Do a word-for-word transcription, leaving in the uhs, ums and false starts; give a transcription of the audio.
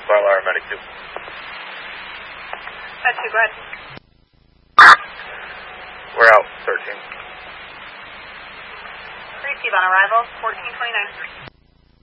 File R, Medic two. Med two, go ahead. We're out, thirteen. Receive on arrival, fourteen twenty-nine.